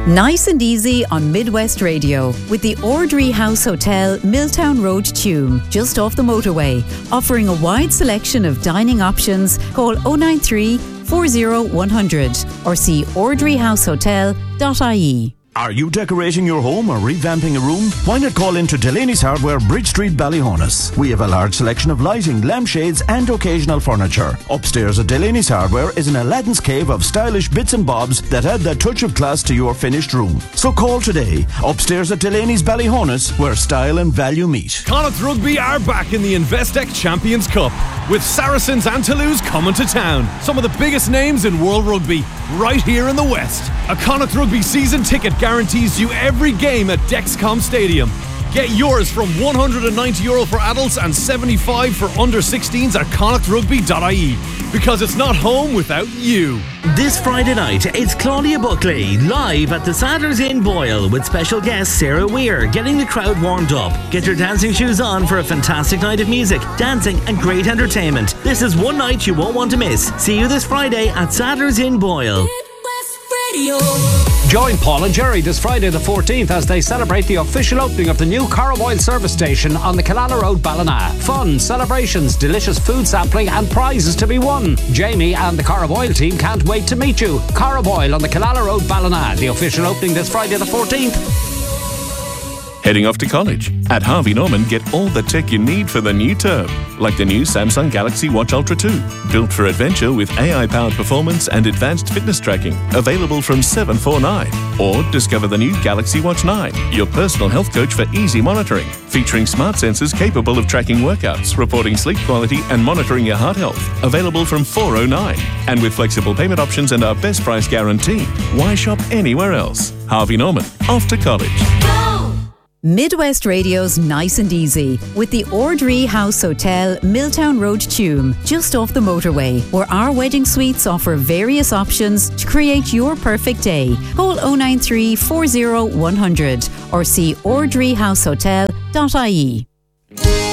Nice and easy on Midwest Radio with the Ordry House Hotel, Milltown Road, Tuam, just off the motorway, offering a wide selection of dining options. Call 093 40 100 or see ordryhousehotel.ie. Are you decorating your home or revamping a room? Why not call into Delaney's Hardware, Bridge Street, Ballyhonus. We have a large selection of lighting, lampshades and occasional furniture. Upstairs at Delaney's Hardware is an Aladdin's cave of stylish bits and bobs that add that touch of class to your finished room. So call today. Upstairs at Delaney's Ballyhonus, where style and value meet. Connacht Rugby are back in the Investec Champions Cup, with Saracens and Toulouse coming to town. Some of the biggest names in world rugby, right here in the West. A Connacht Rugby season ticket guarantees you every game at Dexcom Stadium. Get yours from €190 for adults and $75 for under 16s at connachtrugby.ie, because it's not home without you. This Friday night, it's Claudia Buckley live at the Sadler's Inn Boyle with special guest Sarah Weir, getting the crowd warmed up. Get your dancing shoes on for a fantastic night of music, dancing and great entertainment. This is one night you won't want to miss. See you this Friday at Sadler's Inn Boyle. Join Paul and Jerry this Friday the 14th as they celebrate the official opening of the new Carraboyle service station on the Killala Road, Ballina. Fun, celebrations, delicious food sampling and prizes to be won. Jamie and the Carraboyle team can't wait to meet you. Carraboyle on the Killala Road, Ballina. The official opening this Friday the 14th. Heading off to college? At Harvey Norman, get all the tech you need for the new term, like the new Samsung Galaxy Watch Ultra 2, built for adventure with AI-powered performance and advanced fitness tracking, available from $749. Or discover the new Galaxy Watch 9, your personal health coach for easy monitoring, featuring smart sensors capable of tracking workouts, reporting sleep quality and monitoring your heart health, available from $409. And with flexible payment options and our best price guarantee, why shop anywhere else? Harvey Norman, off to college. Midwest Radio's Nice and Easy with the Ordry House Hotel, Milltown Road, Tuam, just off the motorway, where our wedding suites offer various options to create your perfect day. Call 093 40 100 or see ordryhousehotel.ie.